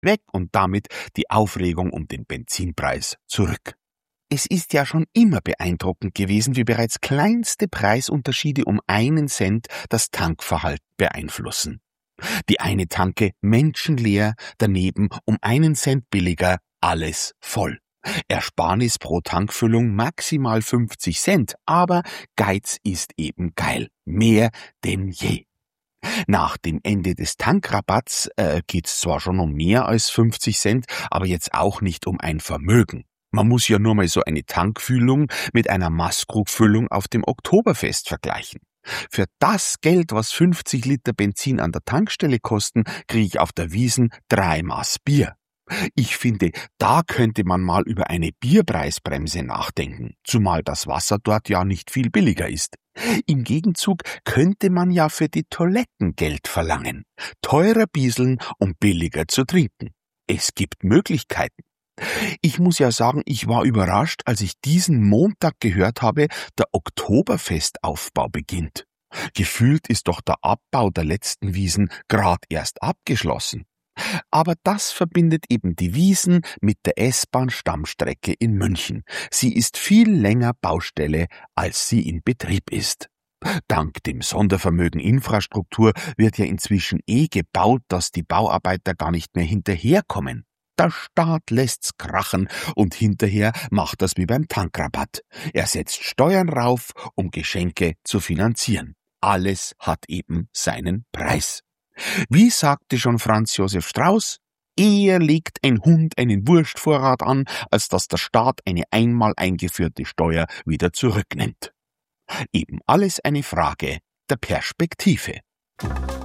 weg und damit die Aufregung um den Benzinpreis zurück. Es ist ja schon immer beeindruckend gewesen, wie bereits kleinste Preisunterschiede um 1 Cent das Tankverhalten beeinflussen. Die eine Tanke menschenleer, daneben um 1 Cent billiger, alles voll. Ersparnis pro Tankfüllung maximal 50 Cent, aber Geiz ist eben geil. Mehr denn je. Nach dem Ende des Tankrabatts geht's zwar schon um mehr als 50 Cent, aber jetzt auch nicht um ein Vermögen. Man muss ja nur mal so eine Tankfüllung mit einer Maßkrugfüllung auf dem Oktoberfest vergleichen. Für das Geld, was 50 Liter Benzin an der Tankstelle kosten, kriege ich auf der Wiesn 3 Maß Bier. Ich finde, da könnte man mal über eine Bierpreisbremse nachdenken, zumal das Wasser dort ja nicht viel billiger ist. Im Gegenzug könnte man ja für die Toiletten Geld verlangen. Teurer bieseln, um billiger zu trinken. Es gibt Möglichkeiten. Ich muss ja sagen, ich war überrascht, als ich diesen Montag gehört habe, der Oktoberfestaufbau beginnt. Gefühlt ist doch der Abbau der letzten Wiesn grad erst abgeschlossen. Aber das verbindet eben die Wiesn mit der S-Bahn-Stammstrecke in München. Sie ist viel länger Baustelle, als sie in Betrieb ist. Dank dem Sondervermögen Infrastruktur wird ja inzwischen gebaut, dass die Bauarbeiter gar nicht mehr hinterherkommen. Der Staat lässt's krachen und hinterher macht das wie beim Tankrabatt. Er setzt Steuern rauf, um Geschenke zu finanzieren. Alles hat eben seinen Preis. Wie sagte schon Franz Josef Strauß, eher legt ein Hund einen Wurstvorrat an, als dass der Staat eine einmal eingeführte Steuer wieder zurücknimmt. Eben alles eine Frage der Perspektive.